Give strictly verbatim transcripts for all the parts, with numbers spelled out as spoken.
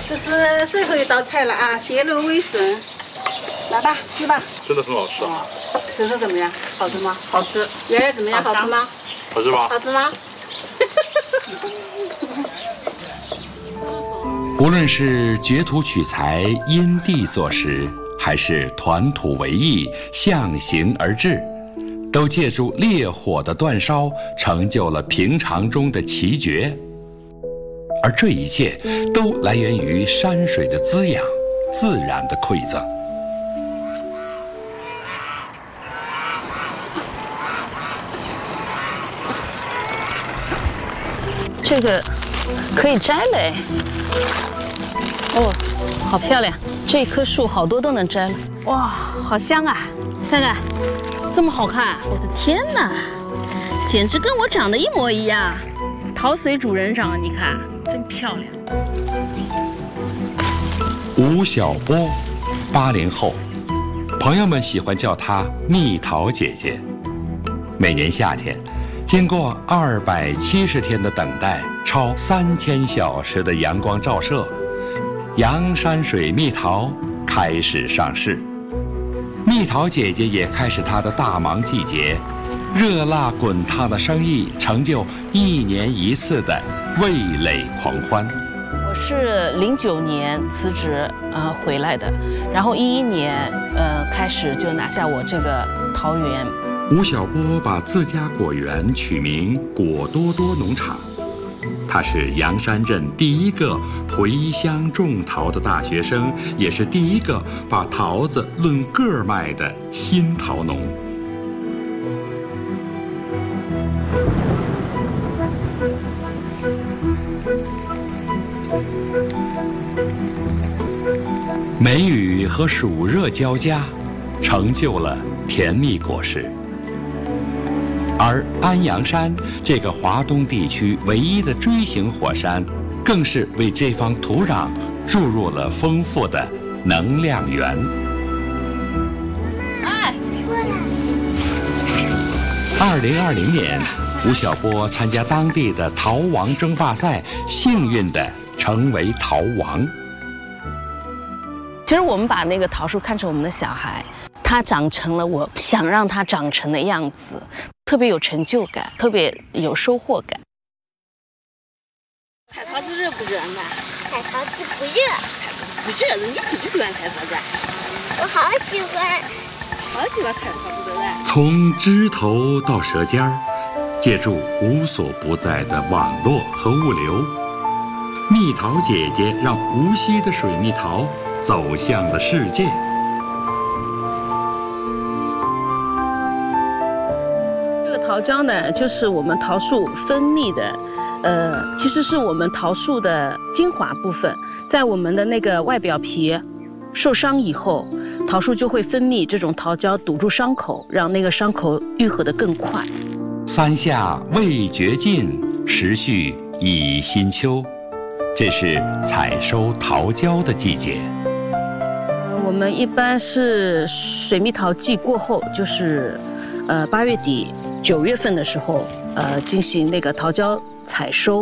这是最后一道菜了啊，蟹肉味噌，来吧，吃吧。 真的很好吃啊！ 吃的怎么样？好吃吗？ 好吃。 圆圆怎么样？好吃吗？ 好吃吧？ 好吃吗？ 无论是掘土取材、因地作石，还是团土为艺、象形而治，都借助烈火的煅烧，成就了平常中的奇绝。而这一切都来源于山水的滋养，自然的馈赠。 这个可以摘嘞。哦，好漂亮！这棵树好多都能摘了。哇，好香啊！看看，这么好看！我的天哪，简直跟我长得一模一样。桃随主人长，你看，真漂亮。 吴晓波，八零后，朋友们喜欢叫她蜜桃姐姐。每年夏天，经过二百七十天的等待，超三千小时的阳光照射，阳山水蜜桃开始上市。蜜桃姐姐也开始她的大忙季节，热辣滚烫的生意成就一年一次的味蕾狂欢。 我是零九年辞职呃回来的，然后一一年呃开始就拿下我这个桃园。 吴晓波把自家果园取名果多多农场。他是阳山镇第一个回乡种桃的大学生，也是第一个把桃子论个儿卖的新桃农。梅雨和暑热交加，成就了甜蜜果实。而安阳山这个华东地区唯一的锥形火山，更是为这方土壤注入了丰富的能量源。 哎， 二零二零年，吴晓波参加当地的桃王争霸赛，幸运地成为桃王。 其实我们把那个桃树看成我们的小孩，它长成了我想让它长成的样子，特别有成就感，特别有收获感。 采桃子热不热呢？ 采桃子不热。 不热，你喜不喜欢采桃子？ 我好喜欢。 好喜欢采桃子，对不对？ 从枝头到舌尖儿，借助无所不在的网络和物流，蜜桃姐姐让无锡的水蜜桃走向了世界。 这个桃胶呢，就是我们桃树分泌的，呃，其实是我们桃树的精华部分，在我们的那个外表皮受伤以后，桃树就会分泌这种桃胶堵住伤口，让那个伤口愈合得更快。 三夏未绝尽，时序已新秋，这是采收桃胶的季节。 我们一般是水蜜桃季过后，就是呃八月底九月份的时候，呃进行那个桃胶采收。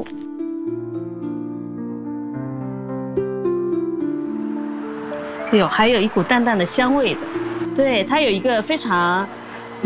哎呦，还有一股淡淡的香味的，对，它有一个非常